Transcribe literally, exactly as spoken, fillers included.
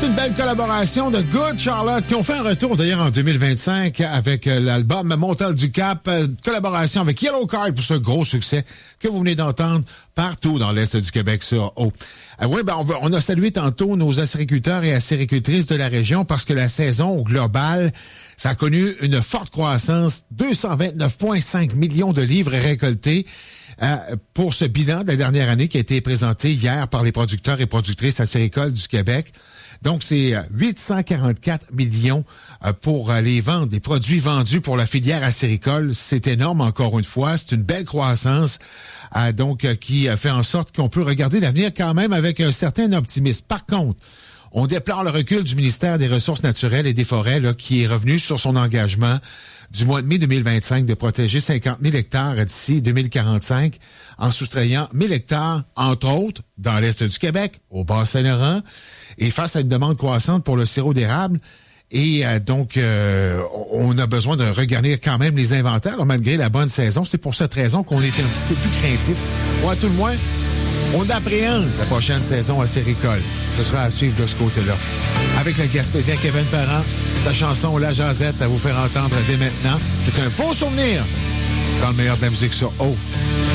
c'est une belle collaboration de Good Charlotte qui ont fait un retour d'ailleurs en deux mille vingt-cinq avec l'album Montel du Cap, collaboration avec Yellow Card pour ce gros succès que vous venez d'entendre partout dans l'Est du Québec sur O. Ah oui, ben on, va, on a salué tantôt nos acériculteurs et acéricultrices de la région parce que la saison au global, ça a connu une forte croissance, deux cent vingt-neuf virgule cinq millions de livres récoltés. Euh, pour ce bilan de la dernière année qui a été présenté hier par les producteurs et productrices acéricoles du Québec. Donc, c'est huit cent quarante-quatre millions euh, pour euh, les ventes, des produits vendus pour la filière acéricole. C'est énorme, encore une fois. C'est une belle croissance, euh, donc euh, qui fait en sorte qu'on peut regarder l'avenir quand même avec un certain optimisme. Par contre, on déplore le recul du ministère des Ressources naturelles et des Forêts là, qui est revenu sur son engagement du mois de mai deux mille vingt-cinq de protéger cinquante mille hectares d'ici deux mille quarante-cinq en soustrayant mille hectares, entre autres, dans l'Est du Québec, au Bas-Saint-Laurent, et face à une demande croissante pour le sirop d'érable. Et euh, donc, euh, on a besoin de regarder quand même les inventaires, là, malgré la bonne saison. C'est pour cette raison qu'on était un petit peu plus craintif. Ou à tout le moins, on appréhende la prochaine saison acéricole. Ce sera à suivre de ce côté-là. Avec le Gaspésien Kevin Parent, sa chanson La Jazette à vous faire entendre dès maintenant. C'est un beau souvenir dans le meilleur de la musique sur O.